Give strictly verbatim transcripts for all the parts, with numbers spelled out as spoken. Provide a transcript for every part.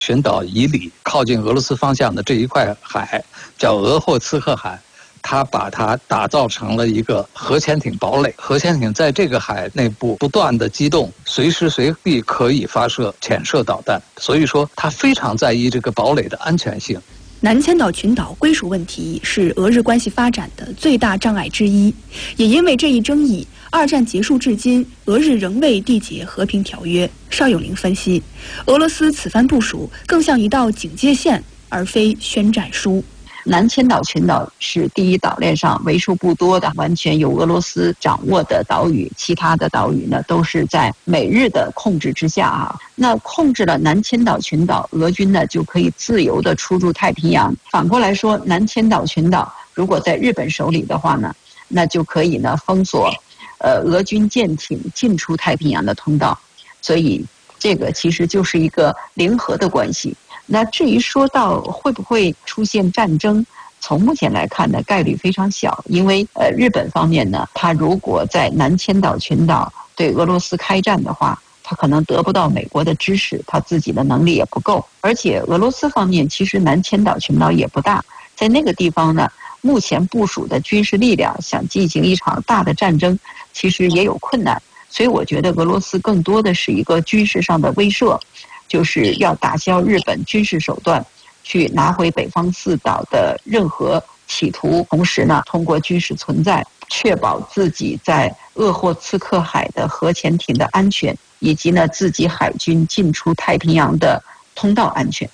群岛以里靠近俄罗斯方向的这一块海叫鄂霍次克海，它把它打造成了一个核潜艇堡垒。核潜艇在这个海内部不断的机动，随时随地可以发射潜射导弹，所以说它非常在意这个堡垒的安全性。 南千岛群岛归属问题是俄日关系发展的最大障碍之一，也因为这一争议，二战结束至今，俄日仍未缔结和平条约。邵永玲分析，俄罗斯此番部署更像一道警戒线，而非宣战书。 南千岛群岛是第一岛链上为数不多的完全由俄罗斯掌握的岛屿，其他的岛屿呢都是在美日的控制之下啊。那控制了南千岛群岛，俄军呢就可以自由的出入太平洋。反过来说，南千岛群岛如果在日本手里的话呢，那就可以呢封锁呃俄军舰艇进出太平洋的通道。所以这个其实就是一个零和的关系。那至于说到会不会出现战争，从目前来看呢，概率非常小，因为呃日本方面呢，他如果在南千岛群岛对俄罗斯开战的话，他可能得不到美国的支持，他自己的能力也不够。而且俄罗斯方面其实南千岛群岛也不大，在那个地方呢，目前部署的军事力量想进行一场大的战争，其实也有困难。所以我觉得俄罗斯更多的是一个军事上的威慑，就是要打消日本军事手段，去拿回北方四岛的任何企图，同时呢，通过军事存在，确保自己在鄂霍次克海的核潜艇的安全，以及呢自己海军进出太平洋的通道安全。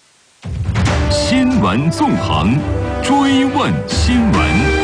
新闻纵横，追问新闻。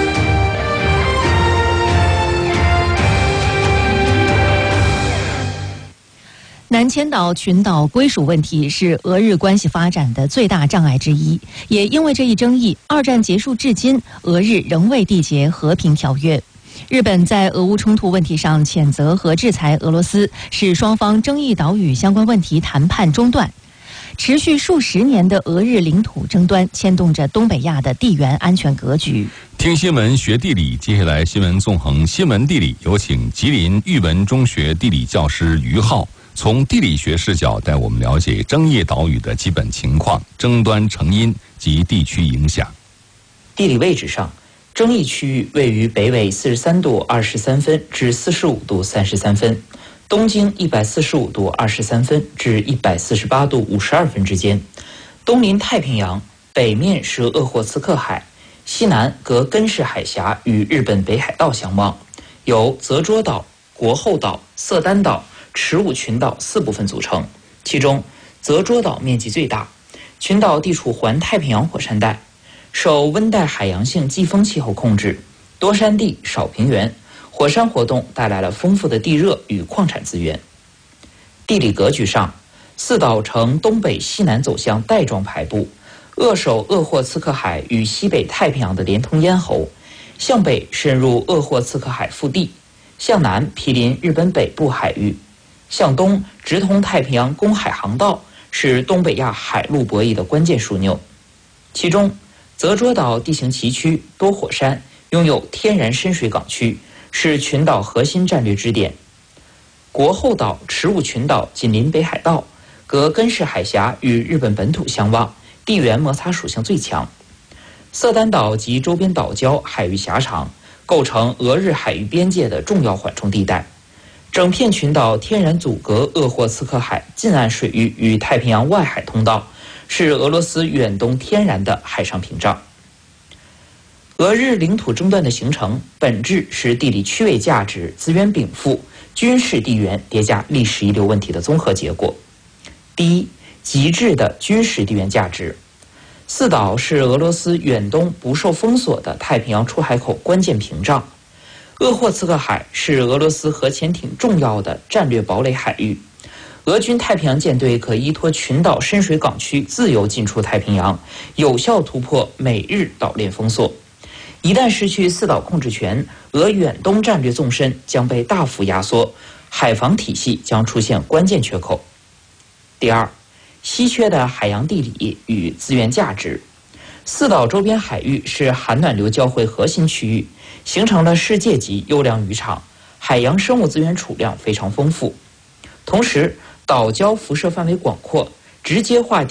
南千岛群岛归属问题是俄日关系发展的最大障碍之一，也因为这一争议，二战结束至今，俄日仍未缔结和平条约。日本在俄乌冲突问题上谴责和制裁俄罗斯，使双方争议岛屿相关问题谈判中断。持续数十年的俄日领土争端牵动着东北亚的地缘安全格局。 听新闻学地理，接下来新闻纵横新闻地理，有请吉林玉文中学地理教师于浩从地理学视角带我们了解争议岛屿的基本情况、争端成因及地区影响。 地理位置上，争议区域位于北纬四十三度二十三分至四十五度三十三分，东经一百四十五度二十三分至一百四十八度五十二分之间，东临太平洋，北面是鄂霍次克海，西南隔根室海峡与日本北海道相望，由泽捉岛、国后岛、色丹岛、池武群岛四部分组成，其中泽捉岛面积最大，群岛地处环太平洋火山带，受温带海洋性季风气候控制，多山地少平原，火山活动带来了丰富的地热与矿产资源。地理格局上，四岛呈东北西南走向带状排布，扼守鄂霍次克海与西北太平洋的连通咽喉，向北深入鄂霍次克海腹地，向南毗邻日本北部海域，向东直通太平洋公海航道，是东北亚海陆博弈的关键枢纽。其中，泽捉岛地形崎岖，多火山，拥有天然深水港区，是群岛核心战略支点。国后岛、池武群岛紧邻北海道，隔根室海峡与日本本土相望，地缘摩擦属性最强。色丹岛及周边岛礁海域狭长，构成俄日海域边界的重要缓冲地带。整片群岛天然阻隔鄂霍次克海近岸水域与太平洋外海通道，是俄罗斯远东天然的海上屏障。俄日领土争端的形成，本质是地理区位价值、资源禀赋、军事地缘叠加历史遗留问题的综合结果。第一，极致的军事地缘价值。四岛是俄罗斯远东不受封锁的太平洋出海口关键屏障。鄂霍次克海是俄罗斯核潜艇重要的战略堡垒海域，俄军太平洋舰队可依托群岛深水港区自由进出太平洋，有效突破美日岛链封锁。一旦失去四岛控制权，俄远东战略纵深将被大幅压缩，海防体系将出现关键缺口。第二，稀缺的海洋地理与资源价值。四岛周边海域是寒暖流交汇核心区域，形成了世界级优良渔场，海洋生物资源储量非常丰富。同时，岛礁辐射范围广阔，直接划定